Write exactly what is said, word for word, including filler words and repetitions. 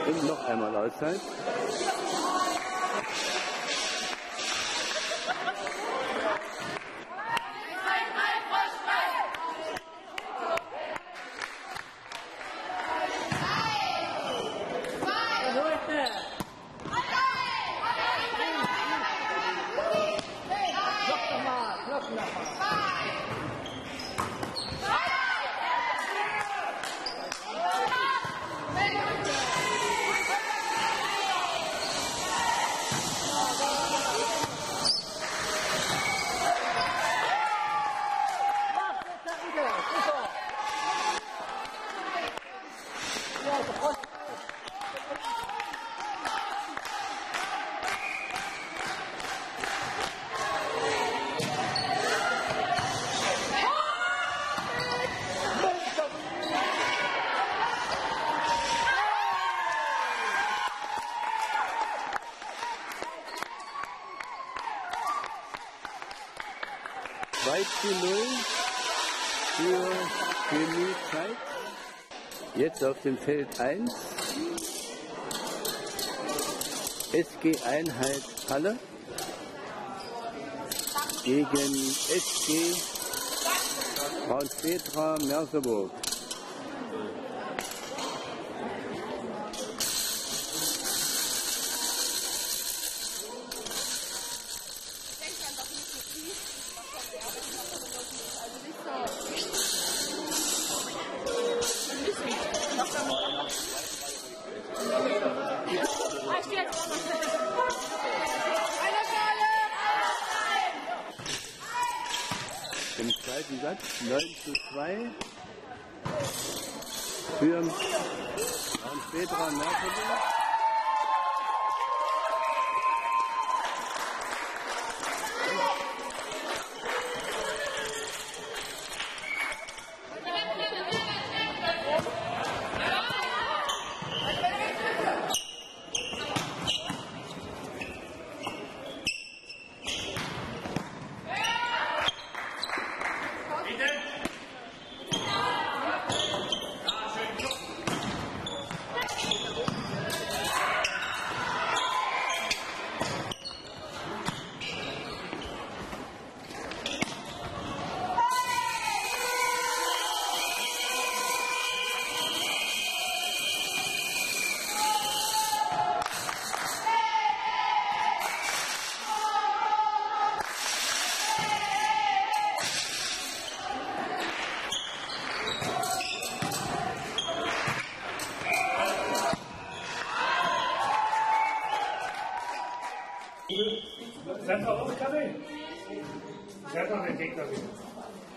Und noch einmal Auszeit. zwei zu null für Chemiezeit. Jetzt auf dem Feld eins. S G Einheit Halle gegen S G Braunstetra Merseburg. Im zweiten Satz neun zu zwei für Braunstetra Merseburg. Sag mal, was kann ich? Sag mal, den Gegner wieder.